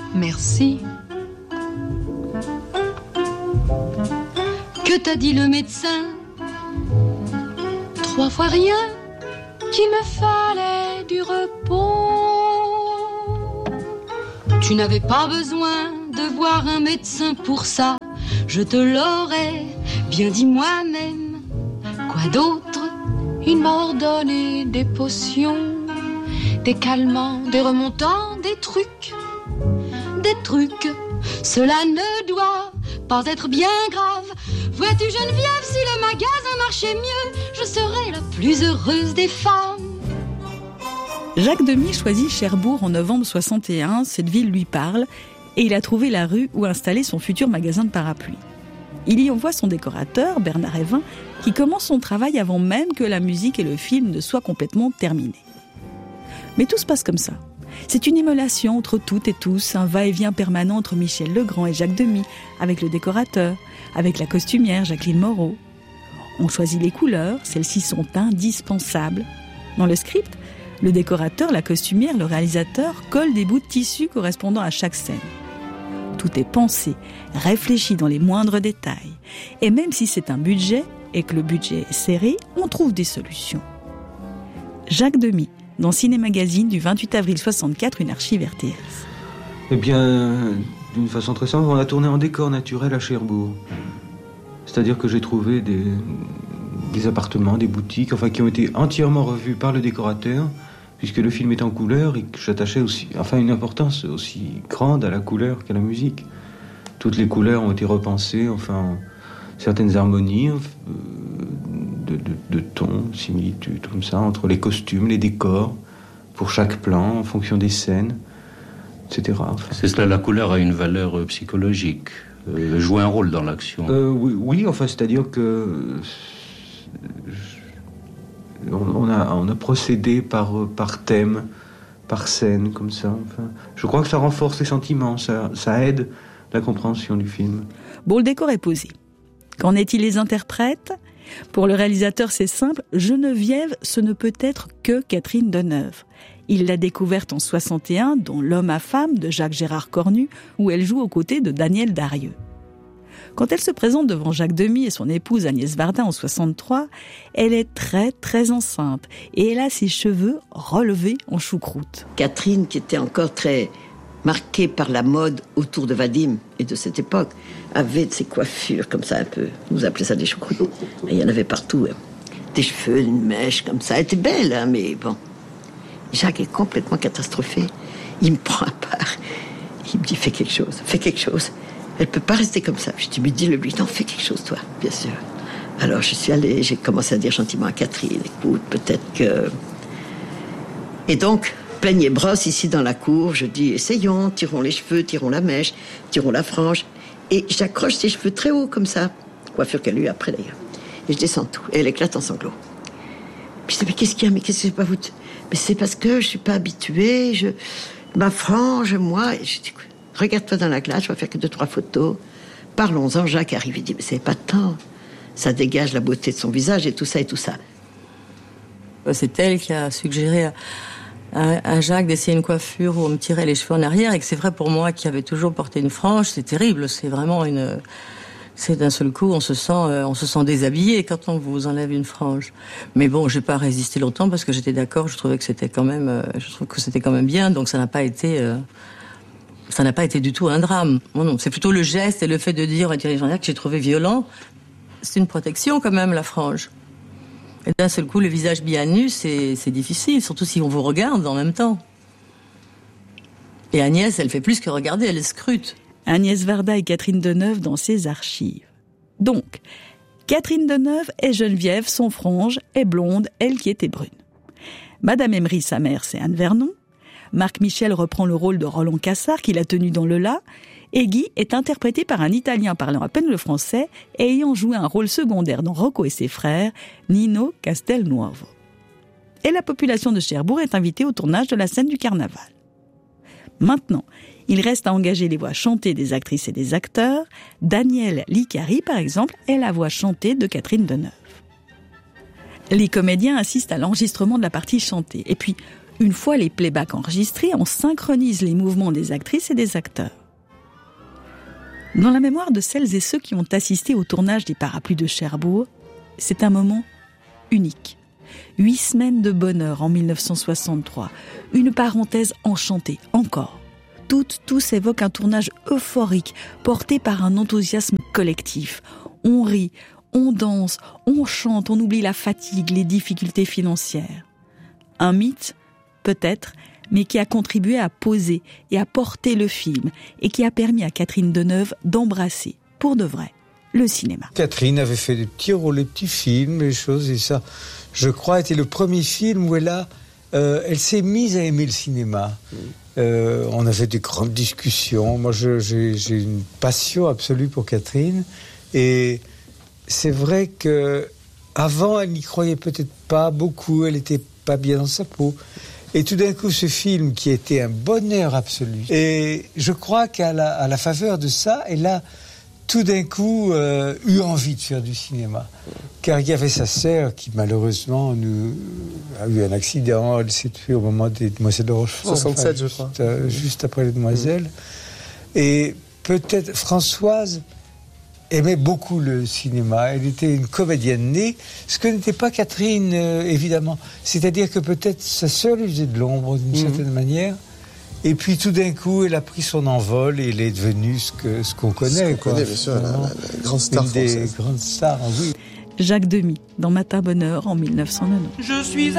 merci. Que t'a dit le médecin? 3 fois rien, qu'il me fallait du repos. Tu n'avais pas besoin de voir un médecin pour ça, je te l'aurais bien dit moi-même. Quoi d'autre? Il m'a ordonné des potions, des calmants, des remontants, des trucs. Cela ne doit pas être bien grave. Vois-tu Geneviève, si le magasin marchait mieux, je serais la plus heureuse des femmes. Jacques Demy choisit Cherbourg en novembre 61, cette ville lui parle, et il a trouvé la rue où installer son futur magasin de parapluies. Il y envoie son décorateur, Bernard Evin, qui commence son travail avant même que la musique et le film ne soient complètement terminés. Mais tout se passe comme ça. C'est une immolation entre toutes et tous, un va-et-vient permanent entre Michel Legrand et Jacques Demy, avec le décorateur, avec la costumière Jacqueline Moreau. On choisit les couleurs, celles-ci sont indispensables. Dans le script, le décorateur, la costumière, le réalisateur collent des bouts de tissu correspondant à chaque scène. Tout est pensé, réfléchi dans les moindres détails. Et même si c'est un budget, et que le budget est serré, on trouve des solutions. Jacques Demy, dans Ciné Magazine du 28 avril 64, une archive RTS. Eh bien, d'une façon très simple, on a tourné en décor naturel à Cherbourg. C'est-à-dire que j'ai trouvé des appartements, des boutiques, enfin qui ont été entièrement revus par le décorateur, puisque le film est en couleur et que j'attachais aussi, une importance aussi grande à la couleur qu'à la musique. Toutes les couleurs ont été repensées, certaines harmonies de tons, similitudes, comme ça, entre les costumes, les décors, pour chaque plan, en fonction des scènes, etc. C'est cela, la couleur a une valeur psychologique, joue un rôle dans l'action. Oui, c'est-à-dire que on a procédé par thème, par scène, comme ça. Je crois que ça renforce les sentiments, ça aide la compréhension du film. Bon, le décor est posé. Qu'en est-il des interprètes ? Pour le réalisateur, c'est simple. Geneviève, ce ne peut être que Catherine Deneuve. Il l'a découverte en 61 dans L'homme à femme de Jacques-Gérard Cornu, où elle joue aux côtés de Daniel Darieux. Quand elle se présente devant Jacques Demy et son épouse Agnès Varda en 63, elle est très très enceinte et elle a ses cheveux relevés en choucroute. Catherine, qui était encore très marquée par la mode autour de Vadim et de cette époque, avait de ses coiffures comme ça un peu, vous appelez ça des choucroutes, il y en avait partout, des cheveux, une mèche comme ça, elle était belle, mais bon. Jacques est complètement catastrophé, il me prend à part, il me dit fais quelque chose. Elle peut pas rester comme ça. Je dis, mais dis-le lui, non, fais quelque chose, toi, bien sûr. Alors, je suis allée, j'ai commencé à dire gentiment à Catherine, écoute, peut-être que... Et donc, peigne et brosse ici dans la cour, je dis, essayons, tirons les cheveux, tirons la mèche, tirons la frange. Et j'accroche ses cheveux très haut, comme ça. Coiffure qu'elle a eue après, d'ailleurs. Et je descends tout. Et elle éclate en sanglots. Puis je dis, mais qu'est-ce qu'il y a? Mais qu'est-ce que c'est pas vous? Mais c'est parce que je suis pas habituée, ma frange, moi... Et je dis, regarde-toi dans la glace, je vais faire que 2-3 photos. Parlons-en. Jacques arrive, il dit, mais c'est pas de temps. Ça dégage la beauté de son visage et tout ça et tout ça. C'est elle qui a suggéré à Jacques d'essayer une coiffure où on me tirait les cheveux en arrière, et que c'est vrai pour moi qui avait toujours porté une frange, c'est terrible. C'est vraiment c'est d'un seul coup, on se sent déshabillé quand on vous enlève une frange. Mais bon, j'ai pas résisté longtemps parce que j'étais d'accord, je trouve que c'était quand même bien, donc ça n'a pas été du tout un drame. Non, c'est plutôt le geste et le fait de dire à Thierry Jean-Jacques que j'ai trouvé violent. C'est une protection quand même, la frange. Et d'un seul coup, le visage bien nu, c'est difficile, surtout si on vous regarde en même temps. Et Agnès, elle fait plus que regarder, elle scrute. Agnès Varda et Catherine Deneuve dans ses archives. Donc, Catherine Deneuve et Geneviève sont franges et blondes, elle qui était brune. Madame Emery, sa mère, c'est Anne Vernon. Marc Michel reprend le rôle de Roland Cassard, qu'il a tenu dans Le La, et Guy est interprété par un Italien parlant à peine le français et ayant joué un rôle secondaire dans Rocco et ses frères, Nino Castelnuovo. Et la population de Cherbourg est invitée au tournage de la scène du carnaval. Maintenant, il reste à engager les voix chantées des actrices et des acteurs. Daniel Licari, par exemple, est la voix chantée de Catherine Deneuve. Les comédiens assistent à l'enregistrement de la partie chantée. Et puis, Une fois les playbacks enregistrés, on synchronise les mouvements des actrices et des acteurs. Dans la mémoire de celles et ceux qui ont assisté au tournage des Parapluies de Cherbourg, c'est un moment unique. 8 semaines de bonheur en 1963. Une parenthèse enchantée, encore. Tous évoquent un tournage euphorique, porté par un enthousiasme collectif. On rit, on danse, on chante, on oublie la fatigue, les difficultés financières. Un mythe, peut-être, mais qui a contribué à poser et à porter le film, et qui a permis à Catherine Deneuve d'embrasser, pour de vrai, le cinéma. Catherine avait fait des petits rôles, des petits films, des choses, et ça, je crois, était le premier film où elle s'est mise à aimer le cinéma. On avait des grandes discussions. Moi, j'ai une passion absolue pour Catherine, et c'est vrai que avant, elle n'y croyait peut-être pas beaucoup. Elle n'était pas bien dans sa peau. Et tout d'un coup, ce film qui était un bonheur absolu. Et je crois qu'à la faveur de ça, elle a tout d'un coup eu envie de faire du cinéma. Car il y avait sa sœur qui malheureusement a eu un accident. Elle s'est tuée au moment des Demoiselles de Rochefort. 67, je crois. Juste après les Demoiselles. Et peut-être Françoise aimait beaucoup le cinéma. Elle était une comédienne née, ce que n'était pas Catherine, évidemment. C'est-à-dire que peut-être sa sœur lui faisait de l'ombre d'une certaine manière. Et puis tout d'un coup, elle a pris son envol et elle est devenue ce qu'on connaît. Bien sûr, la grande star française. Une des grandes stars, oui. Jacques Demy, dans Matin Bonheur en 1990. Je suis